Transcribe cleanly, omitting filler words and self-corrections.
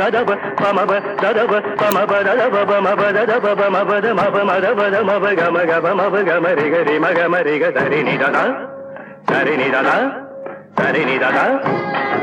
మదబ పమబ దదబ పమబ దదబ మబ దదబ మబ the మబ మదబ the మబ గమ గమ మబ గమ రి గరి మగ మరి గ దరి ని దద సరి ని దద సరి ని దద